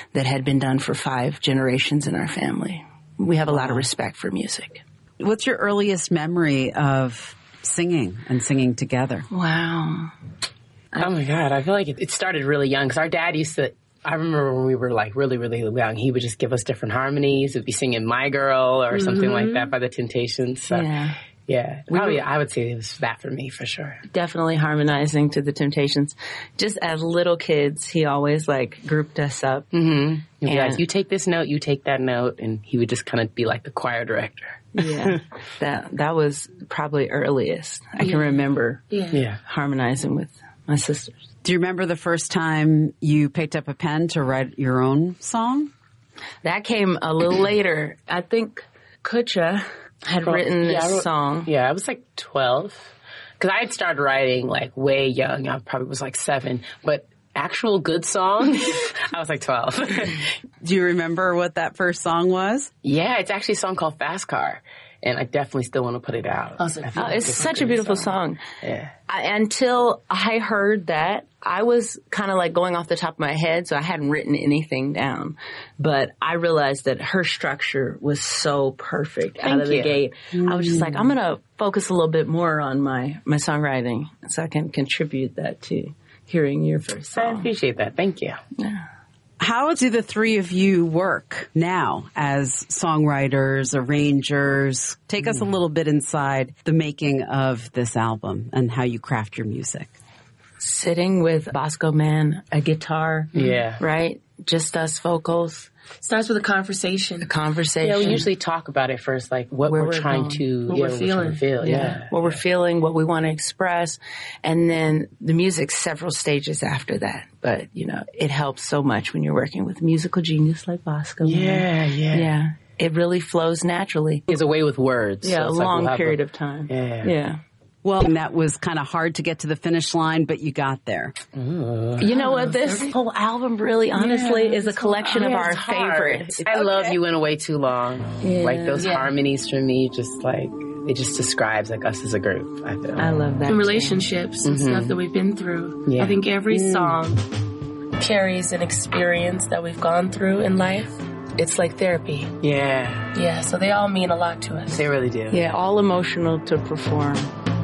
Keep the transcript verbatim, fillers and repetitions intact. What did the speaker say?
that had been done for five generations in our family. We have a lot of respect for music. What's your earliest memory of singing and singing together? Wow. Oh my God. I feel like it, it started really young because our dad used to, I remember when we were like really, really young, he would just give us different harmonies. We'd be singing My Girl or mm-hmm. something like that by the Temptations. So, yeah. Yeah. Probably, we were, I would say it was that for me for sure. Definitely harmonizing to the Temptations. Just as little kids, he always like grouped us up. Mm-hmm. He'd be like, you take this note, you take that note. And he would just kind of be like the choir director. Yeah. that, that was probably earliest. I yeah. can remember yeah. Yeah. harmonizing with my sisters. Do you remember the first time you picked up a pen to write your own song? That came a little later. I think Kutcha had Probably, written this yeah, wrote, song. Yeah, I was like twelve. Because I had started writing like way young. I probably was like seven. But actual good song, I was like twelve. Do you remember what that first song was? Yeah, it's actually a song called Fast Car. And I definitely still want to put it out. Oh, so, oh, it's such a beautiful song. song. Yeah. I, until I heard that, I was kind of like going off the top of my head, so I hadn't written anything down. But I realized that her structure was so perfect Thank out of the you. gate. Mm. I was just like, I'm going to focus a little bit more on my, my songwriting so I can contribute that to hearing your first song. I appreciate that. Thank you. Yeah. How do the three of you work now as songwriters, arrangers? Take us a little bit inside the making of this album and how you craft your music. Sitting with Bosco Man, a guitar, yeah, right? Just us vocals. Starts with a conversation. A conversation. Yeah, we usually talk about it first, like what Where we're, we're trying going. to, what yeah, we're what feeling. We're trying to feel. Yeah. yeah. What we're feeling, what we want to express. And then the music several stages after that. But, you know, it helps so much when you're working with a musical genius like Bosco. Yeah, yeah. Yeah. It really flows naturally. He's away with words. Yeah, so a it's like long we'll period a, of time. Yeah. Yeah. Well, and that was kind of hard to get to the finish line, but you got there. Ooh. You know what? This whole album really, honestly, yeah, is a collection of yeah, our hard. favorites. I okay. love You Went Away Too Long. Yeah. Like those yeah. harmonies for me, just like, it just describes like us as a group. I feel. I love that. And relationships and mm-hmm. stuff that we've been through. Yeah. I think every Mm. song carries an experience that we've gone through in life. It's like therapy. Yeah. Yeah, so they all mean a lot to us. They really do. Yeah, all emotional to perform.